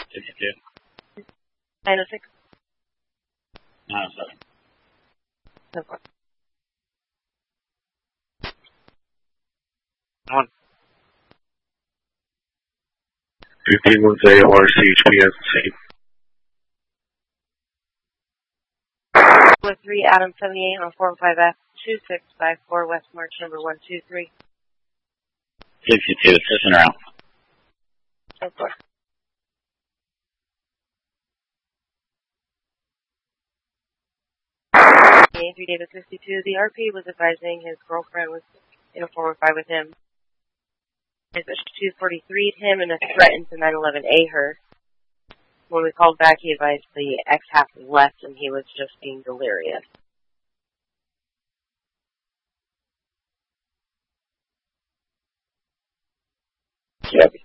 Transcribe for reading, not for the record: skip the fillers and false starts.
52. 906. 907. No problem. One. 15 or CHPSC. With 3, Adam 78 on 405F 2654 West March number 123. 62, assistant around. No problem. Andrew Davis 52. The RP was advising his girlfriend was in a 405 with him. His 243'd him and threatened to 911A her. When we called back, he advised the ex-half left and he was just being delirious. Yep.